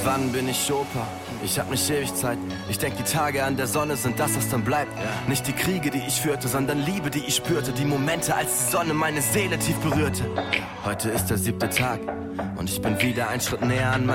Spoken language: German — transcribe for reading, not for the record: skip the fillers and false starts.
Irgendwann bin ich Opa, ich hab nicht ewig Zeit. Ich denk, die Tage an der Sonne sind das, was dann bleibt. Nicht die Kriege, die ich führte, sondern Liebe, die ich spürte. Die Momente, als die Sonne meine Seele tief berührte. Heute ist der 7. Tag und ich bin wieder einen Schritt näher an meinem